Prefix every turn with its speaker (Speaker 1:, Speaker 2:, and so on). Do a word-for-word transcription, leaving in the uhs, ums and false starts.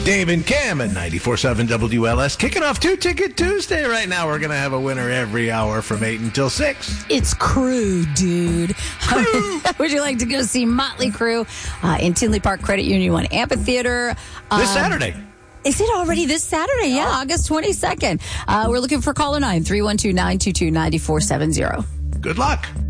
Speaker 1: Dave and Cam at ninety-four point seven W L S. Kicking off Two Ticket Tuesday right now. We're going to have a winner every hour from eight until six.
Speaker 2: It's Crew, dude.
Speaker 1: Crew.
Speaker 2: Would you like to go see Motley Crue uh, in Tinley Park Credit Union One Amphitheater?
Speaker 1: This
Speaker 2: Um,
Speaker 1: Saturday.
Speaker 2: Is it already this Saturday? Yeah, August twenty-second. Uh, we're looking for caller nine, three one two, nine two two, nine four seven zero.
Speaker 1: Good luck.